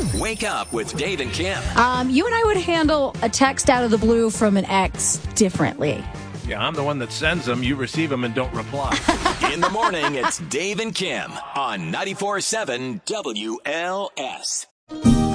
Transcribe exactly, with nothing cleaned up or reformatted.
Wake up with Dave and Kim. Um, you and I would handle a text out of the blue from an ex differently. Yeah, I'm the one that sends them. You receive them and don't reply. In the morning, it's Dave and Kim on ninety-four point seven W L S.